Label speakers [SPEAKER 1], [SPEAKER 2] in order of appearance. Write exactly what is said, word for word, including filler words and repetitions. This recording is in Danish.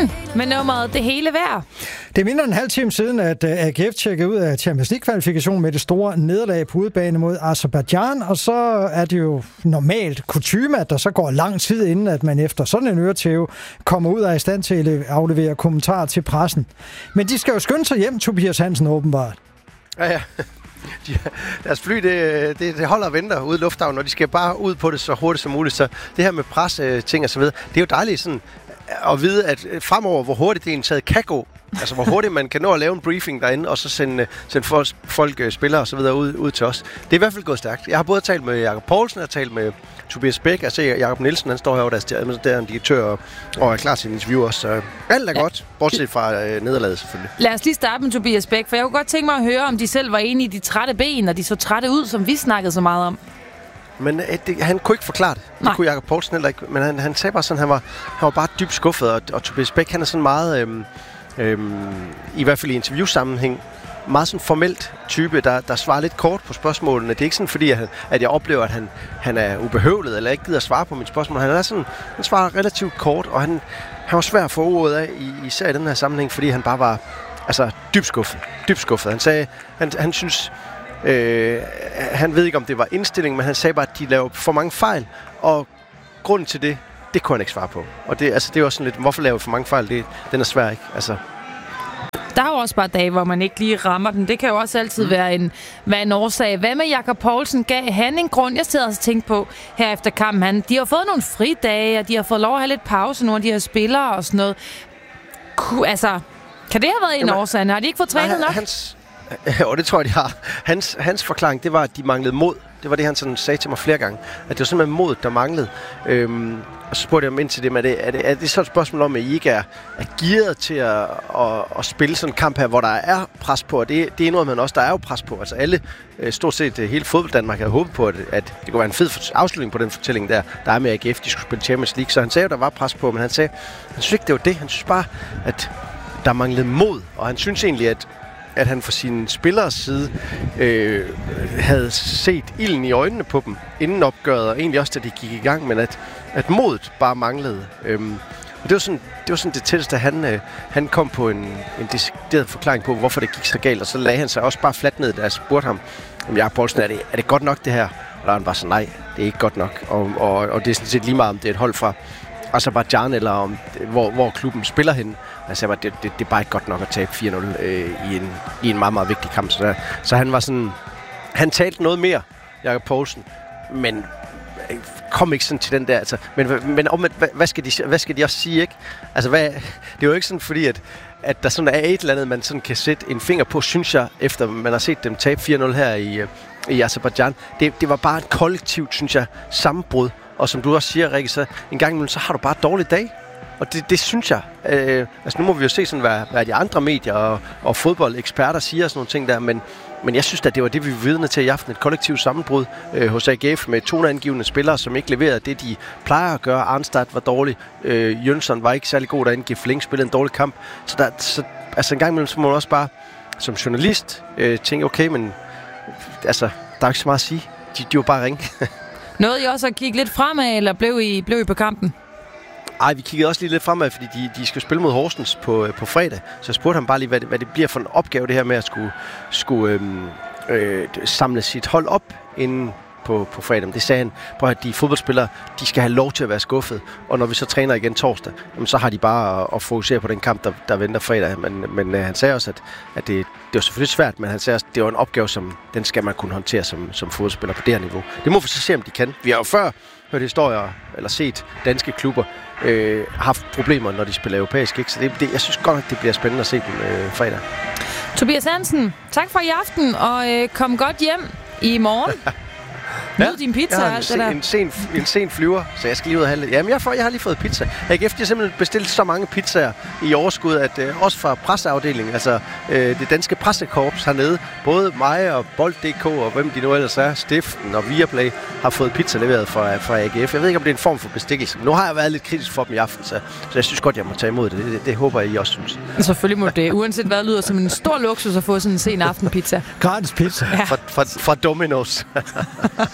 [SPEAKER 1] Hansen med nummeret Det Hele Værd.
[SPEAKER 2] Det er mindre end en halv time siden, at A G F tjekkede ud af Champions League-kvalifikationen med det store nederlag på udebane mod Aserbajdsjan, og så er det jo normalt kutyme, at der så går lang tid inden, at man efter sådan en øretæve kommer ud og er i stand til at aflevere kommentarer til pressen. Men de skal jo skynde sig hjem, Tobias Hansen, åbenbart.
[SPEAKER 3] Ja, ja. De, deres fly, det, det, det holder og venter ude i lufthavnen, og de skal bare ud på det så hurtigt som muligt. Så det her med presse, ting og så videre, det er jo dejligt sådan at vide, at fremover, hvor hurtigt det egentlig kan gå. Altså, hvor hurtigt man kan nå at lave en briefing derinde, og så sende, sende folk, folk, spillere og så videre ud, ud til os. Det er i hvert fald gået stærkt. Jeg har både talt med Jakob Poulsen, jeg har talt med Tobias Bæk, altså Jakob Nielsen, han står herovre, der er en direktør, og, og er klar til en interview også. Så alt er ja. godt, bortset fra øh, nederlaget selvfølgelig.
[SPEAKER 1] Lad os lige starte med Tobias Bæk, for jeg kunne godt tænke mig at høre, om de selv var enige i de trætte ben, og de så trætte ud, som vi snakkede så meget om.
[SPEAKER 3] Men øh, det, han kunne ikke forklare det. Det Nej. kunne Jakob Poulsen heller ikke. Men han, han sagde bare sådan, han var, han var bare dybt skuffet, og, og Tobias Bæk, han er sådan meget... Øh, Øhm, i hvert fald i interviewsammenhæng, meget sådan formelt type, der, der svarer lidt kort på spørgsmålene. Det er ikke sådan, fordi at, at jeg oplever, at han, han er ubehøvlet, eller ikke gider at svare på mine spørgsmål. Han er sådan, han svarer relativt kort, og han, han var svær at få ordet af, især i den her sammenhæng, fordi han bare var altså, dybt skuffet. Dybt skuffet. Han sagde, han, han synes, øh, han ved ikke, om det var indstilling, men han sagde bare, at de laver for mange fejl, og grunden til det, det kunne han ikke svare på. Og det, altså, det er også sådan lidt, hvorfor laver for mange fejl? Det, den er svær, ikke? Altså.
[SPEAKER 1] Der er jo også bare dage, hvor man ikke lige rammer den. Det kan jo også altid mm. være, en, være en årsag. Hvad med Jakob Poulsen? Gav han en grund? Jeg sidder også og tænker på her efter kampen. Han, de har fået nogle fridage, og de har fået lov at have lidt pause, nogle af de her spillere og sådan noget. Kuh, altså, kan det have været en årsag? Har de ikke fået trænet nok?
[SPEAKER 3] Hans, jo, det tror jeg, de har. Hans, hans forklaring, det var, at de manglede mod. Det var det, han sådan sagde til mig flere gange. At det var simpelthen modet, der manglede. Øhm, og så spurgte jeg ham ind til det med det. Er det, er det så et spørgsmål om, at I ikke er, er gearet til at, at, at spille sådan en kamp her, hvor der er pres på? Og det, det er noget, man også, der er jo pres på. Altså alle, stort set hele fodbold Danmark havde håbet på, at, at det kunne være en fed afslutning på den fortælling der, der er med A G F, de skulle spille Champions League. Så han sagde, at der var pres på, men han sagde, han synes ikke, det var det. Han synes bare, at der manglede mod. Og han synes egentlig, at at han fra sine spillers side øh, havde set ilden i øjnene på dem inden opgøret, og egentlig også, da de gik i gang, men at, at modet bare manglede. Øhm, og det var sådan det, var sådan det tætteste, han, øh, han kom på en, en decideret forklaring på, hvorfor det gik så galt, og så lagde han sig også bare fladt ned, da jeg spurgte ham, om Jakob Poulsen, er det, er det godt nok det her? Og der var han bare så, nej, det er ikke godt nok. Og, og, og det er sådan set lige meget, om det er et hold fra Aserbajdsjan, eller om, hvor, hvor klubben spiller hen. Altså, det, det, det er bare ikke godt nok at tabe fire nul øh, i, en, i en meget, meget vigtig kamp. Så, der, så han var sådan... Han talte noget mere, Jakob Poulsen, men kom ikke sådan til den der... Altså, men men om, hvad, hvad, skal de, hvad skal de også sige, ikke? Altså, hvad, det er jo ikke sådan, fordi at, at der sådan er et eller andet, man sådan kan sætte en finger på, synes jeg, efter man har set dem tabe fire nul her i, i Aserbajdsjan. Det, det var bare et kollektivt, synes jeg, sammenbrud. Og som du også siger, Rikke, så en gang imellem, så har du bare dårlig dag. Og det, det synes jeg. Øh, altså nu må vi jo se sådan, hvad, hvad de andre medier og, og fodboldeksperter siger og sådan nogle ting der, men, men jeg synes at det var det, vi var vidne til i aften. Et kollektivt sammenbrud øh, hos A G F med toneangivende spillere, som ikke leverede det, de plejer at gøre. Arnstad var dårlig. Øh, Jønsson var ikke særlig god derinde. Gif Link spillede en dårlig kamp. Så, der, så altså en gang imellem, så må man også bare som journalist øh, tænke, okay, men altså, der er ikke så meget at sige. De, de var bare ringe.
[SPEAKER 1] Nåede I også at kigge lidt fremad, eller blev I, blev I på kampen?
[SPEAKER 3] Ej, vi kiggede også lige lidt fremad, fordi de, de skal spille mod Horsens på, på fredag. Så jeg spurgte ham bare lige, hvad det, hvad det bliver for en opgave, det her med at skulle, skulle øhm, øh, samle sit hold op inden på, på fredag. Det sagde han, på at de fodboldspillere, de skal have lov til at være skuffet. Og når vi så træner igen torsdag, jamen, så har de bare at, at fokusere på den kamp, der, der venter fredag. Men, men øh, han sagde også, at, at det, det var selvfølgelig svært, men han sagde også, at det var en opgave, som den skal man kunne håndtere som, som fodboldspiller på det her niveau. Det må vi så se, om de kan. Vi har jo før hørt historier, eller set danske klubber, øh, haft problemer, når de spiller europæisk. Ikke? Så det, det, jeg synes godt nok, det bliver spændende at se dem øh, fredag.
[SPEAKER 1] Tobias Hansen, tak for i aften, og øh, kom godt hjem i morgen. Nyd ja, din pizza og alt det der.
[SPEAKER 3] En sen, en sen flyver, så jeg skal lige ud og have lidt. Jamen, jeg, får, jeg har lige fået pizza. A G F har simpelthen bestilt så mange pizzaer i overskud, at øh, også fra presseafdelingen, altså øh, det danske pressekorps hernede, både mig og Bold punktum d k og hvem de nu ellers er, Stiften og Viaplay, har fået pizza leveret fra, fra A G F. Jeg ved ikke, om det er en form for bestikkelse, men nu har jeg været lidt kritisk for dem i aften, så, så jeg synes godt, jeg må tage imod det. Det, det, det håber jeg, I også synes.
[SPEAKER 1] Selvfølgelig må det. Uanset hvad, lyder som en stor luksus at få sådan en sen aftenpizza.
[SPEAKER 2] Gratis pizza.
[SPEAKER 3] Ja. Fra, fra, fra Domino's.